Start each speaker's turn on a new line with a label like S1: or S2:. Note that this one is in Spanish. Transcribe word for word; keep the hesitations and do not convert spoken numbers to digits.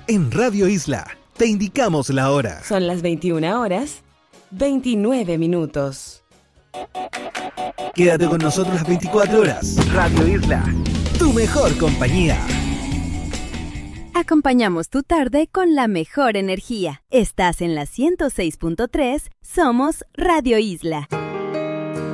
S1: En Radio Isla, te indicamos la hora.
S2: Son las veintiuna horas, veintinueve minutos.
S1: Quédate con nosotros las veinticuatro horas. Radio Isla, tu mejor compañía.
S3: Acompañamos tu tarde con la mejor energía. Estás en la ciento seis punto tres, somos Radio Isla.